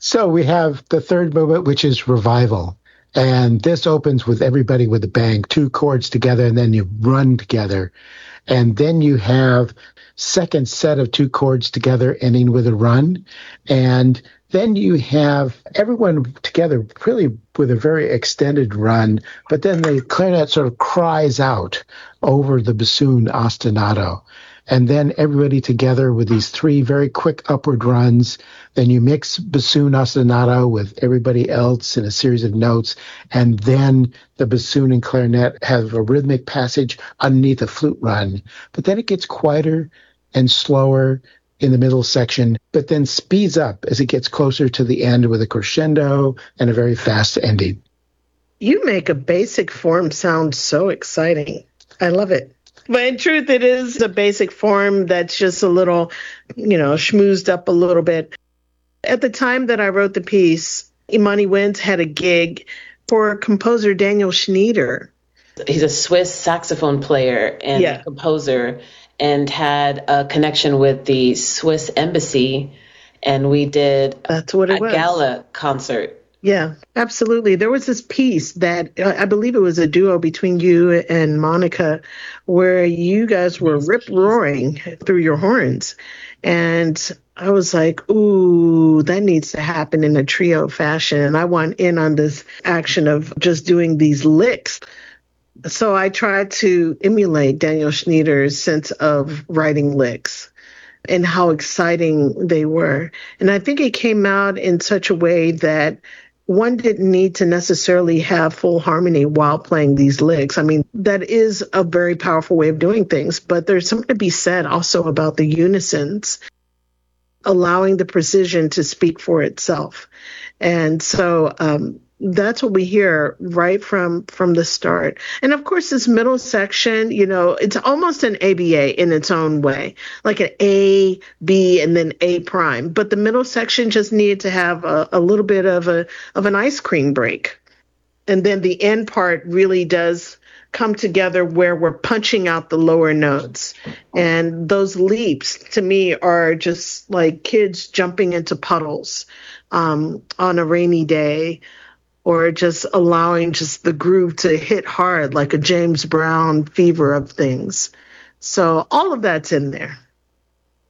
So we have the third movement, which is revival. And this opens with everybody with a bang, two chords together, and then you run together. And then you have second set of two chords together ending with a run. And then you have everyone together really with a very extended run, but then the clarinet sort of cries out over the bassoon ostinato. And then everybody together with these three very quick upward runs. Then you mix bassoon ostinato with everybody else in a series of notes. And then the bassoon and clarinet have a rhythmic passage underneath a flute run. But then it gets quieter and slower in the middle section, but then speeds up as it gets closer to the end with a crescendo and a very fast ending. You make a basic form sound so exciting. I love it. But in truth, it is a basic form that's just a little, schmoozed up a little bit. At the time that I wrote the piece, Imani Winds had a gig for composer Daniel Schnyder. He's a Swiss saxophone player and composer, and had a connection with the Swiss embassy. And we did a gala concert. Yeah, absolutely. There was this piece that I believe it was a duo between you and Monica, where you guys were rip-roaring through your horns. And I was like, ooh, that needs to happen in a trio fashion. And I want in on this action of just doing these licks. So I tried to emulate Daniel Schnyder's sense of writing licks and how exciting they were. And I think it came out in such a way that one didn't need to necessarily have full harmony while playing these licks. I mean, that is a very powerful way of doing things, but there's something to be said also about the unisons, allowing the precision to speak for itself. And so that's what we hear right from the start. And of course, this middle section, it's almost an ABA in its own way, like an A, B, and then A prime. But the middle section just needed to have a little bit of an ice cream break. And then the end part really does come together where we're punching out the lower notes. And those leaps, to me, are just like kids jumping into puddles on a rainy day, or just allowing just the groove to hit hard like a James Brown fever of things. So all of that's in there.